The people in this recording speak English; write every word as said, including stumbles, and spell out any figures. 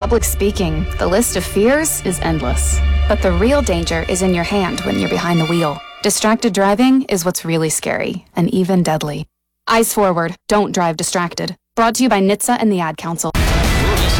public speaking, the list of fears is endless. But the real danger is in your hand when you're behind the wheel. Distracted driving is what's really scary, and even deadly. Eyes forward, don't drive distracted. Brought to you by N H T S A and the Ad Council.